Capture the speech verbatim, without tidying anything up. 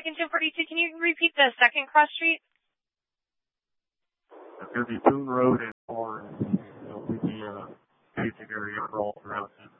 second two forty-two. Can you repeat the second cross street? It's going to be Boone Road and Orange. It'll be the uh, basic area for all throughout San